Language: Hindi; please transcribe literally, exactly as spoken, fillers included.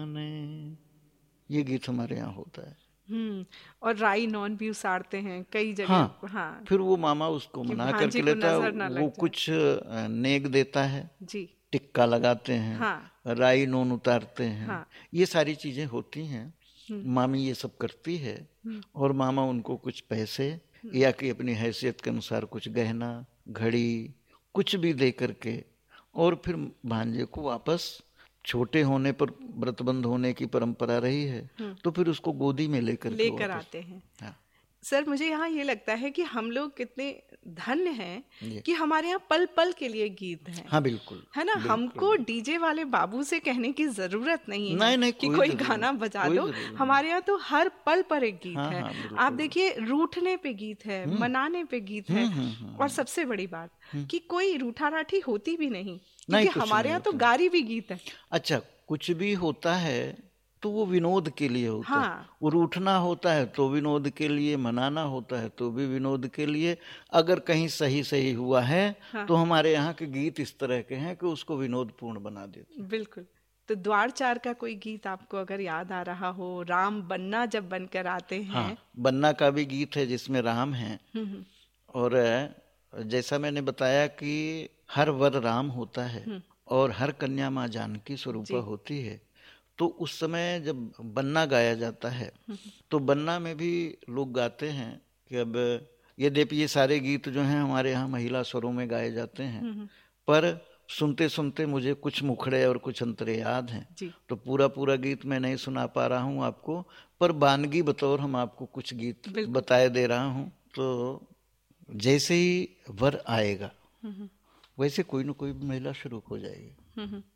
ने ये गीत हमारे यहाँ होता है। हम्म और राई नॉन भी उसारते हैं कई जगह। हाँ, हाँ, फिर वो मामा उसको कि मना भांजे करके को लेता है, नजर ना वो लग जाए। कुछ अ, नेक देता है, जी। टिक्का लगाते हैं, हाँ। राई नून उतारते हैं, हाँ। ये सारी चीजें होती हैं। हम्म। मामी ये सब करती है हम्म। और मामा उनको कुछ पैसे या कि अपनी हैसियत के अनुसार कुछ गहना घड़ी कुछ भी दे करके, और फिर भांजे को वापस, छोटे होने पर व्रतबंध होने की परंपरा रही है, तो फिर उसको गोदी में लेकर के लेकर वापस। आते हैं। हाँ, सर मुझे यहाँ ये लगता है कि हम लोग कितने धन्य हैं ये कि हमारे यहाँ पल पल के लिए गीत हैं। हाँ बिल्कुल, है ना, बिल्कुल हमको बिल्कुल। डीजे वाले बाबू से कहने की जरूरत नहीं है नहीं नहीं, कि कोई कोई जरूरी गाना नहीं, बजा कोई दो। जरूरी नहीं। हमारे यहाँ तो हर पल पर एक गीत हाँ है। हाँ आप बिल्कुल। देखिए, रूठने पे गीत है, हम्म मनाने पे गीत है, हम्म हम्म हम्म और सबसे बड़ी बात हम्म। कि कोई रूठा राठी होती भी नहीं, नहीं, क्योंकि कुछ हमारे नहीं यहाँ तो होता। गारी भी गीत है। अच्छा, कुछ भी होता है तो वो विनोद के लिए होता है। हाँ। वो रूठना होता है तो विनोद के लिए, मनाना होता है तो भी विनोद के लिए। अगर कहीं सही सही हुआ है हाँ। तो हमारे यहाँ के गीत इस तरह के हैं कि उसको विनोदपूर्ण बना देते हैं। बिल्कुल। तो द्वार चार का कोई गीत आपको अगर याद आ रहा हो, राम बन्ना जब बनकर आते हैं। हाँ, बन्ना का भी गीत है जिसमें राम है। हम्म। और जैसा मैंने बताया कि हर वर राम होता है और हर कन्या माँ जानकी स्वरूपा जी। होती है। तो उस समय जब बन्ना गाया जाता है तो बन्ना में भी लोग गाते हैं कि अब यद्यपि ये सारे गीत जो हैं हमारे यहाँ महिला स्वरों में गाए जाते हैं, पर सुनते सुनते मुझे कुछ मुखड़े और कुछ अंतरे याद हैं। जी। तो पूरा पूरा गीत मैं नहीं सुना पा रहा हूँ आपको, पर बानगी बतौर हम आपको कुछ गीत बिल्कुल। बताए दे रहा हूँ। तो जैसे ही वर आएगा वैसे कोई न कोई महिला शुरू हो जाएगी।